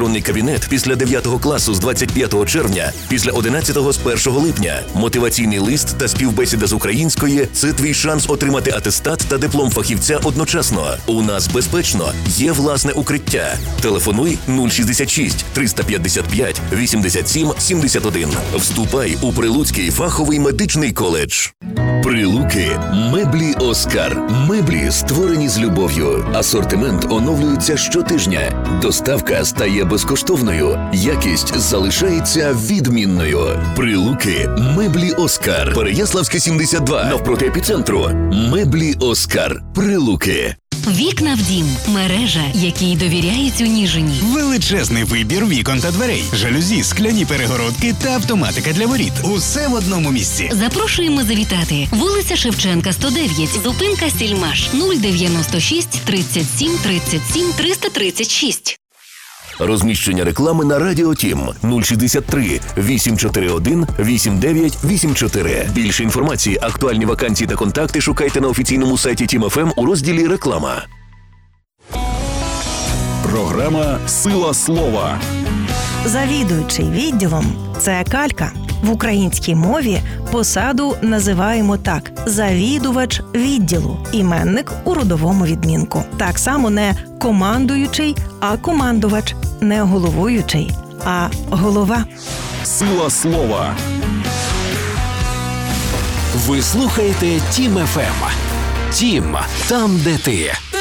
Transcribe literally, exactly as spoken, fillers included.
електронний кабінет після дев'ятого класу з двадцять п'ятого червня, після одинадцятого з першого липня. Мотиваційний лист та співбесіда з української – це твій шанс отримати атестат та диплом фахівця одночасно. У нас безпечно. Є власне укриття. Телефонуй нуль шістдесят шість триста п'ятдесят п'ять вісімдесят сім сімдесят один. Вступай у Прилуцький фаховий медичний коледж. Прилуки. Меблі Оскар. Меблі, створені з любов'ю. Асортимент оновлюється щотижня. Доставка стає безкоштовною. Якість залишається відмінною. Прилуки. Меблі Оскар. Переяславське, сімдесят два. Навпроти епіцентру. Меблі Оскар. Прилуки. Вікна в дім. Мережа, якій довіряють у Ніжині. Величезний вибір вікон та дверей. Жалюзі, скляні перегородки та автоматика для воріт. Усе в одному місці. Запрошуємо завітати. Вулиця Шевченка, сто дев'ять. Зупинка Сільмаш. нуль дев'яносто шість тридцять сім тридцять сім триста тридцять шість. Розміщення реклами на Радіо Тім нуль шістдесят три вісім чотири один вісім дев'ять вісім чотири. Більше інформації, актуальні вакансії та контакти шукайте на офіційному сайті Тім еф ем у розділі «Реклама». Програма «Сила слова». Завідуючий відділом – це калька. В українській мові посаду називаємо так – завідувач відділу, іменник у родовому відмінку. Так само не командуючий, а командувач, не головуючий, а голова. «Сила слова». Ви слухаєте Тім еф ем. Тім – там, де ти.